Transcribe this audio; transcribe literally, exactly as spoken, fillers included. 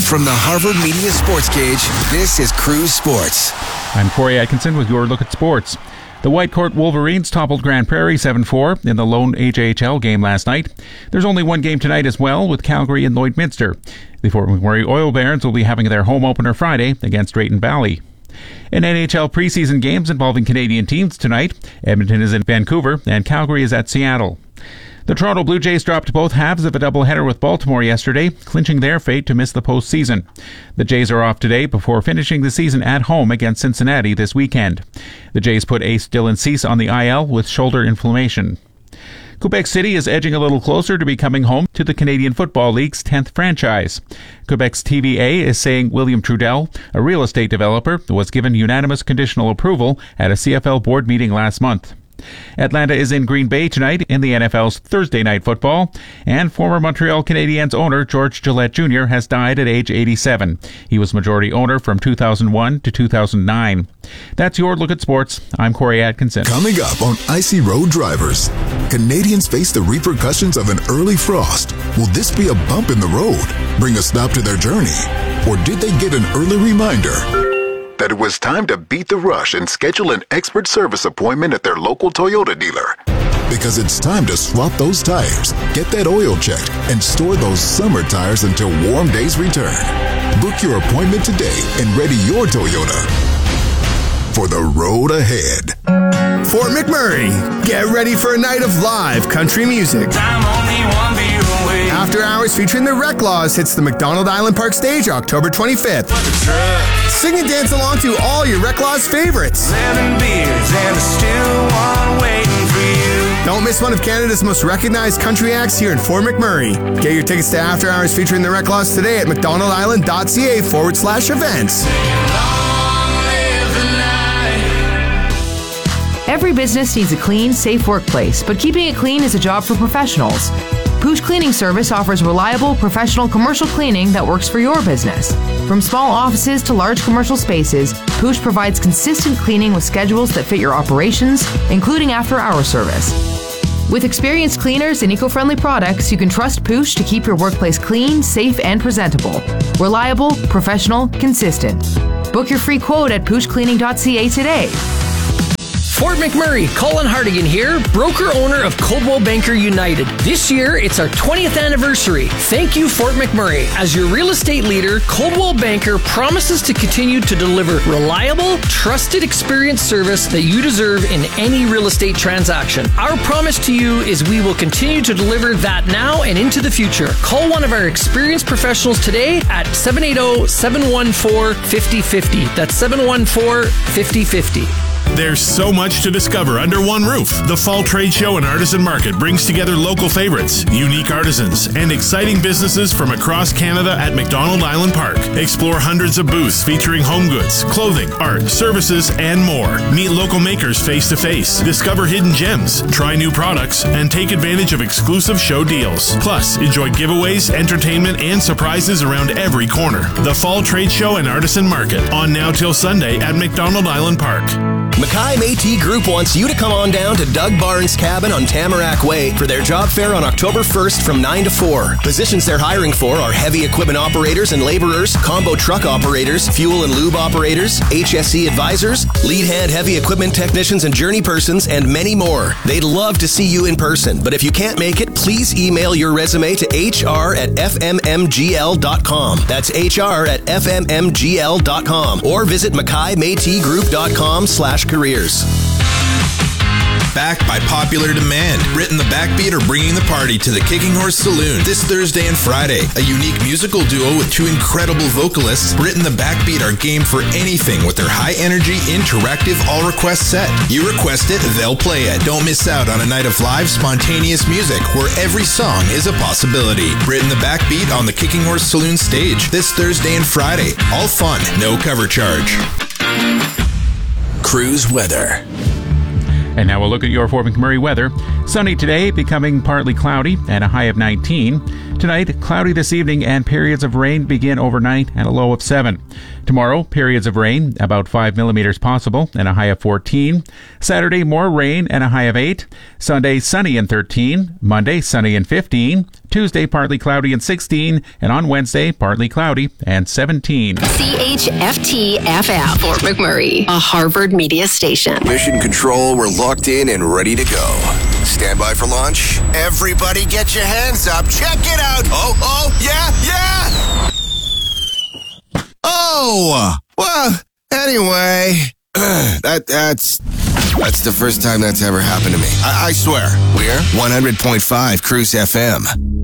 From the Harvard Media Sports Cage, this is Cruise Sports. I'm Corey Atkinson with your look at sports. The Whitecourt Wolverines toppled Grand Prairie seven four in the lone H A H L game last night. There's only one game tonight as well, with Calgary and Lloydminster. The Fort McMurray Oil Barons will be having their home opener Friday against Drayton Valley. In N H L preseason games involving Canadian teams tonight, Edmonton is in Vancouver and Calgary is at Seattle. The Toronto Blue Jays dropped both halves of a doubleheader with Baltimore yesterday, clinching their fate to miss the postseason. The Jays are off today before finishing the season at home against Cincinnati this weekend. The Jays put ace Dylan Cease on the I L with shoulder inflammation. Quebec City is edging a little closer to becoming home to the Canadian Football League's tenth franchise. Quebec's T V A is saying William Trudel, a real estate developer, was given unanimous conditional approval at a C F L board meeting last month. Atlanta is in Green Bay tonight in the N F L's Thursday Night Football, and former Montreal Canadiens owner George Gillette Junior has died at age eighty-seven. He was majority owner from two thousand one to two thousand nine. That's your look at sports. I'm Corey Atkinson. Coming up on Icy Road Drivers, Canadians face the repercussions of an early frost. Will this be a bump in the road, bring a stop to their journey, or did they get an early reminder that it was time to beat the rush and schedule an expert service appointment at their local Toyota dealer? Because it's time to swap those tires, get that oil checked, and store those summer tires until warm days return. Book your appointment today and ready your Toyota for the road ahead. Fort McMurray, get ready for a night of live country music. I'm only one beer away. After Hours featuring the Reclaws hits the McDonald Island Park stage October twenty-fifth. Sing and dance along to all your Reclaws favorites. Seven beers and there's still one waiting for you. Don't miss one of Canada's most recognized country acts here in Fort McMurray. Get your tickets to After Hours featuring the Reclaws today at mcdonaldisland.ca forward slash events. Every business needs a clean, safe workplace, but keeping it clean is a job for professionals. Pooch Cleaning Service offers reliable, professional commercial cleaning that works for your business. From small offices to large commercial spaces, Pooch provides consistent cleaning with schedules that fit your operations, including after-hour service. With experienced cleaners and eco-friendly products, you can trust Pooch to keep your workplace clean, safe, and presentable. Reliable, professional, consistent. Book your free quote at pooch cleaning dot c a today. Fort McMurray, Colin Hardigan here, broker-owner of Coldwell Banker United. This year, it's our twentieth anniversary. Thank you, Fort McMurray. As your real estate leader, Coldwell Banker promises to continue to deliver reliable, trusted experience service that you deserve in any real estate transaction. Our promise to you is we will continue to deliver that now and into the future. Call one of our experienced professionals today at seven eight zero, seven one four, five zero five zero. That's seven one four, five zero five zero. There's so much to discover under one roof. The Fall Trade Show and Artisan Market brings together local favorites, unique artisans, and exciting businesses from across Canada at McDonald Island Park. Explore hundreds of booths featuring home goods, clothing, art, services, and more. Meet local makers face-to-face. Discover hidden gems, try new products, and take advantage of exclusive show deals. Plus, enjoy giveaways, entertainment, and surprises around every corner. The Fall Trade Show and Artisan Market, on now till Sunday at McDonald Island Park. Mackay Métis Group wants you to come on down to Doug Barnes' cabin on Tamarack Way for their job fair on October first from nine to four. Positions they're hiring for are heavy equipment operators and laborers, combo truck operators, fuel and lube operators, H S E advisors, lead hand heavy equipment technicians and journey persons, and many more. They'd love to see you in person, but if you can't make it, please email your resume to h r at f m m g l dot com. That's h r at f m m g l dot com, or visit mackay métis group dot com slash careers. Back by popular demand, Brit and the Backbeat are bringing the party to the Kicking Horse Saloon this Thursday and Friday. A unique musical duo with two incredible vocalists, Brit and the Backbeat are game for anything with their high-energy, interactive all-request set. You request it, they'll play it. Don't miss out on a night of live, spontaneous music where every song is a possibility. Brit and the Backbeat on the Kicking Horse Saloon stage this Thursday and Friday. All fun, no cover charge. Cruise weather. And now we'll look at your Fort McMurray weather. Sunny today, becoming partly cloudy, and a high of nineteen. Tonight, cloudy this evening, and periods of rain begin overnight at a low of seven. Tomorrow, periods of rain, about five millimeters possible, and a high of fourteen. Saturday, more rain and a high of eight. Sunday, sunny and thirteen. Monday, sunny and fifteen. Tuesday, partly cloudy and sixteen. And on Wednesday, partly cloudy and seventeen. C H F T F F, Fort McMurray, a Harvard media station. Mission Control, we're locked in and ready to go. Stand by for launch. Everybody get your hands up. Check it out. Oh, oh, yeah, yeah. Oh, well, anyway, that that's that's the first time that's ever happened to me. I, I swear. We're one hundred point five Cruise F M.